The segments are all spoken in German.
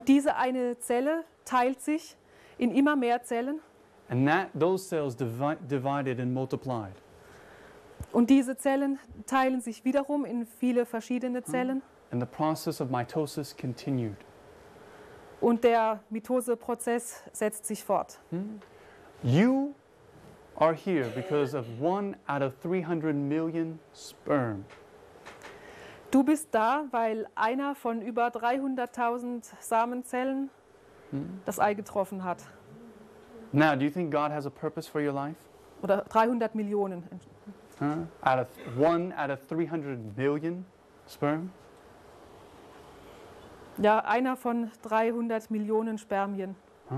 Diese eine Zelle teilt sich in immer mehr Zellen. And those cells divided and multiplied. Und diese Zellen teilen sich wiederum in viele verschiedene Zellen. And the process of mitosis continued. Und der Mitoseprozess setzt sich fort. You are here because of 1 out of 300 million sperm. Du bist da, weil einer von über 300.000 Samenzellen das Ei getroffen hat. Now, do you think God has a purpose for your life? Oder 300 Millionen. Out of 1 out of 300 million sperm? Ja, einer von 300 Millionen Spermien.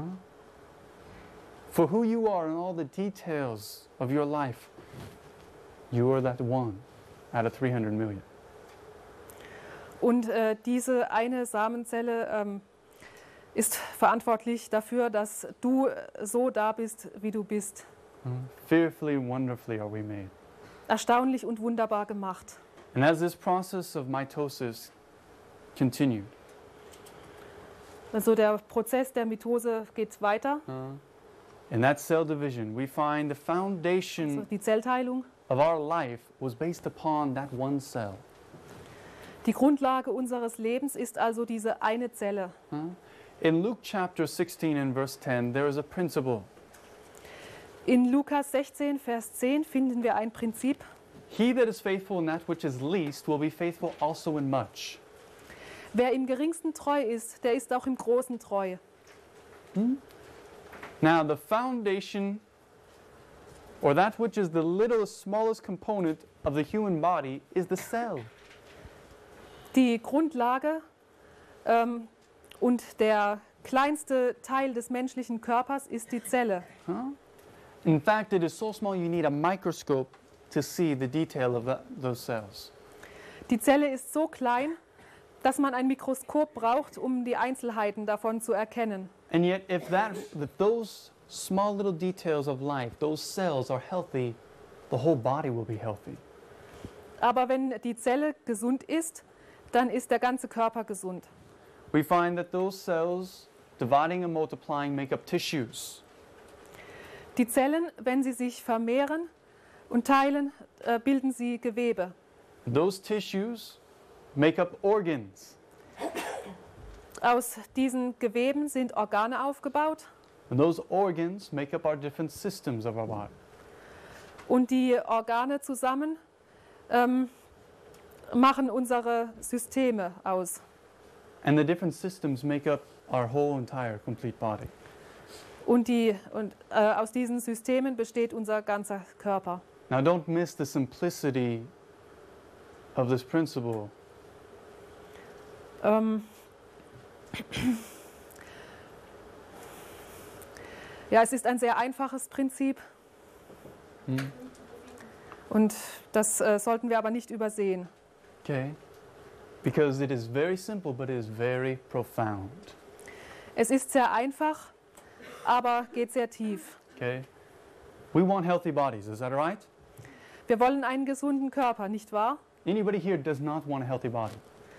For who you are and all the details of your life, you are that 1 out of 300 million. Und diese eine Samenzelle ist verantwortlich dafür, dass du so da bist, wie du bist. Fearfully and wonderfully are we made. Erstaunlich und wunderbar gemacht. And as this process of mitosis continued, Also der Prozess der Mitose geht weiter. in that cell division, we find the Also foundation die Zellteilung. of our life was based upon that one cell. Die Grundlage unseres Lebens ist also diese eine Zelle. In Luke chapter 16 and verse 10, there is a principle. In Lukas 16, Vers 10 finden wir ein Prinzip. He that is faithful in that which is least will be faithful also in much. Wer im Geringsten treu ist, der ist auch im Großen treu. Now, the foundation, or that which is the littlest, smallest component of the human body, is the cell. Die Grundlage und der kleinste Teil des menschlichen Körpers ist die Zelle. In fact, it is so small you need a microscope to see the detail of those cells. Die Zelle ist so klein, dass man ein Mikroskop braucht, um die Einzelheiten davon zu erkennen. And yet, if those small little details of life, those cells are healthy, the whole body will be healthy. Aber wenn die Zelle gesund ist, dann ist der ganze Körper gesund. We find that those cells, dividing and multiplying, make up tissues. Die Zellen, wenn sie sich vermehren und teilen, bilden sie Gewebe. Those tissues make up organs. Aus diesen Geweben sind Organe aufgebaut. And those organs make up our different systems of our body. Und die Organe zusammen machen unsere Systeme aus. And the different systems make up our whole entire complete body. Und aus diesen Systemen besteht unser ganzer Körper. Now don't miss the simplicity of this principle. Ja, es ist ein sehr einfaches Prinzip. Und das sollten wir aber nicht übersehen. Okay? Because it is very simple, but it is very profound. Es ist sehr einfach, aber geht sehr tief. Okay? We want healthy bodies, is that right? Wir wollen einen gesunden Körper, nicht wahr? Anybody here does not want a healthy body?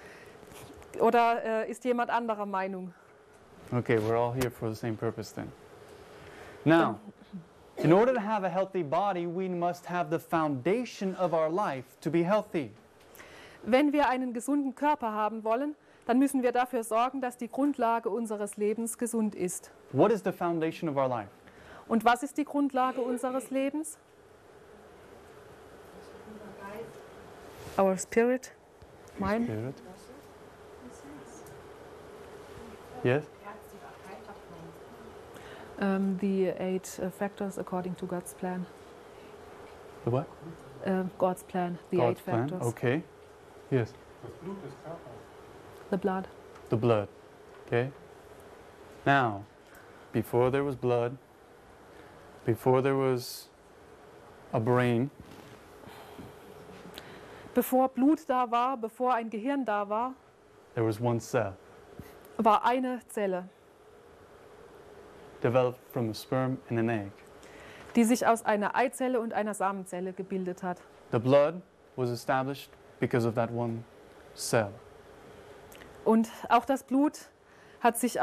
Oder ist jemand anderer Meinung? Okay, we're all here for the same purpose then. Now, in order to have a healthy body, we must have the foundation of our life to be healthy. Wenn wir einen gesunden Körper haben wollen, dann müssen wir dafür sorgen, dass die Grundlage unseres Lebens gesund ist. What is the foundation of our life? Und was ist die Grundlage unseres Lebens? Our spirit, mind. Spirit. Yes? The 8 factors according to God's plan. The what? God's plan, the God's 8 plan. factors. Okay. Yes. The blood. The blood. Okay. Now, before there was blood, before there was a brain, Bevor Blut da war, bevor ein Gehirn da war, there was one cell war eine Zelle, developed from a sperm and an egg. die sich aus einer Eizelle und einer Samenzelle gebildet hat. The blood was established because of that one cell. Und auch das Blut hat sich